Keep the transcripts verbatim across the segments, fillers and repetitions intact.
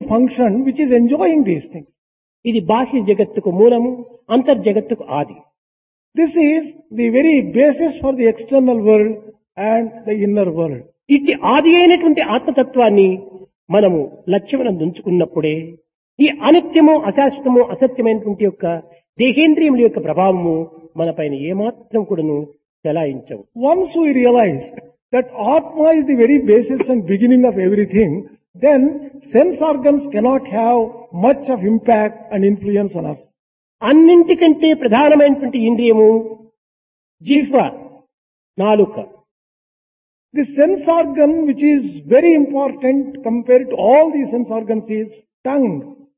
function which is enjoying these things. ఇది బాహ్య జగత్తుకు మూలము, అంతర్జగత్తుకు ఆది. This is the very basis for the external world and the inner world. ఇట్టి ఆది అయినటువంటి ఆత్మతత్వాన్ని మనము లక్ష్యమునందు ఉంచుకున్నప్పుడే ఈ అనిత్యము, అశాశ్వతము, అసత్యమైనటువంటి యొక్క దేహేంద్రియముల యొక్క ప్రభావము మన పైన ఏమాత్రం కూడాను చెలాయించవు. Once we realize that Atma is the very basis and beginning of everything, then sense organs cannot have much of impact and influence on us. అన్నింటికంటే ప్రధానమైనటువంటి ఇంద్రియము జిహ్వ, నాలుక. The sense organ which is very important compared to all the sense organs is tongue.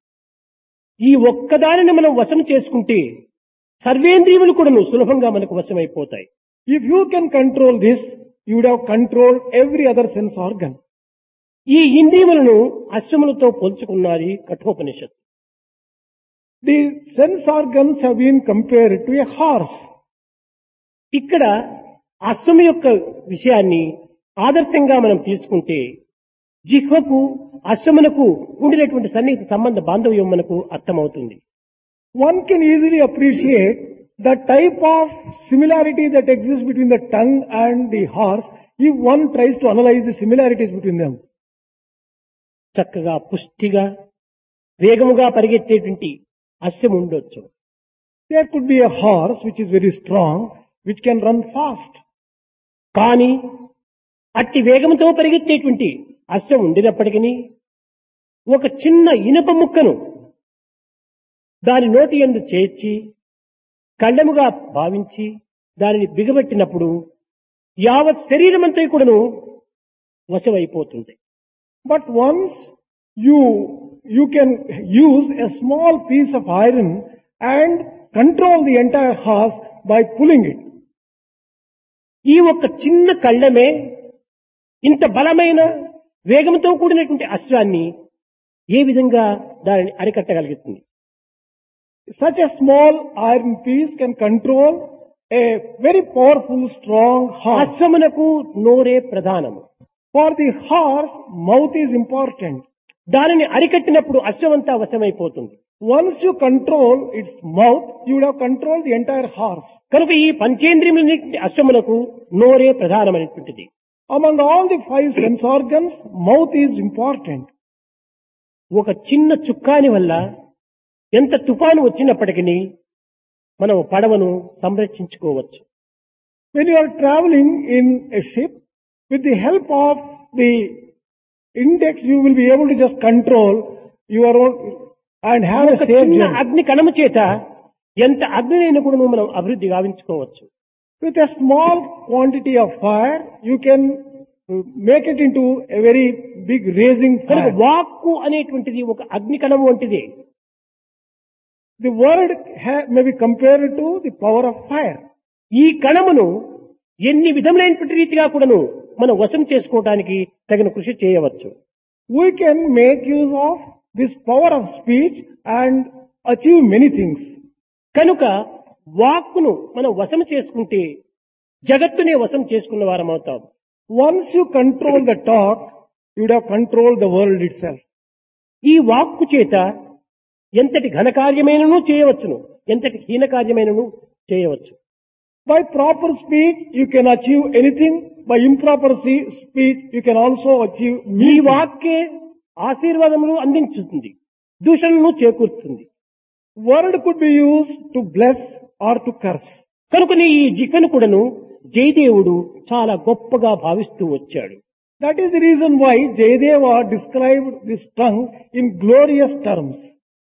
ఈ ఒక్కదానిని మనం వశం చేసుకుంటే సర్వేంద్రియములు కూడాను సులభంగా మనకు వశమైపోతాయి. If you can control this, you would have controlled every other sense organ. ఈ ఇంద్రియములను అశ్వములతో పోల్చుకున్నది కఠోపనిషత్తు. The sense organs have been compared to a horse. ఇక్కడ అశ్వము యొక్క విషయాన్ని ఆదర్శంగా మనం తీసుకుంటే జిహ్వకు అశ్వమునకు ఉండినటువంటి సన్నిహిత సంబంధ బాంధవ్యం మనకు అర్థమవుతుంది. One can easily appreciate the type of similarity that exists between the tongue and the horse if one tries to analyze the similarities between them. చక్కగా పుష్టిగా వేగముగా పరిగెత్తేటువంటి అశ్వం ఉండొచ్చు. There could be a horse which is very strong, which can run fast. కానీ అట్టి వేగంతో పరిగెత్తేటువంటి అశ్వం ఉండినప్పటికీ ఒక చిన్న ఇనుప ముక్కను దాని నోటి యందు చేర్చి కళ్ళముగా భావించి దానిని బిగబట్టినప్పుడు యావత్ శరీరమంతా కూడాను వశమైపోతుంది. But once you you can use a small piece of iron and control the entire horse by pulling it. ఈ ఒక చిన్న కళ్ళమే ఇంత బలమైన వేగంతో కూడినటువంటి అశ్వాన్ని ఏ విధంగా దానిని అరికట్టగలుగుతుంది? Such a small iron piece can control a very powerful, strong horse. అశ్వమునకు నోరే ప్రధానము. For the horse, mouth is important. దానిని అరికట్టినప్పుడు అశ్వమంతా వశమైపోతుంది. Once you control its mouth, you would have controlled the entire horse. కనుక ఈ పంచేంద్రియములైనటువంటి అశ్వమునకు నోరే ప్రధానమైనటువంటిది. Among all the five sense organs, mouth is important. ఒక చిన్న చుక్కాని వల్ల ఎంత తుఫాను వచ్చినప్పటికీ మనం పడవను సంరక్షించుకోవచ్చు. When you are traveling in a ship, with the help of the index, you will be able to just control your own and have a ఒక safe చిన్న journey. అగ్ని కణము చేత ఎంత అగ్నినైనా కూడా మనం అభివృద్ధి గావించుకోవచ్చు. With a small quantity of fire, you can uh, make it into a very big raising కనుక fire. వాక్కు అనేటువంటిది ఒక అగ్ని కణము వంటిది. The word ha- may be compared to the power of fire. ఈ కణమును ఎన్ని విధములైనటువంటి రీతిగా కూడాను మనం వశం చేసుకోవడానికి తగిన కృషి చేయవచ్చు. We can make use of this power of speech and achieve many things. కనుక వాక్కును మనం వశం చేసుకుంటే జగత్తునే వశం చేసుకున్న వారం అవుతాం. Once you control the talk, you would have controlled the world itself. ఈ వాక్కు చేత ఎంతటి ఘనకార్యమైనను చేయవచ్చును, ఎంతటి హీనకార్యమైనను చేయవచ్చు. By proper speech, you can achieve anything. By improper se- speech, you can also achieve ఈ many things. వాక్కే ఆశీర్వాదములు అందించుతుంది, దూషణను చేకూరుతుంది. Word could be used to bless or to curse. కనుకనే ఈ జిహ్వను కూడాను జయదేవుడు చాలా గొప్పగా భావిస్తూ వచ్చాడు. That is the reason why Jayadeva described this tongue in glorious terms.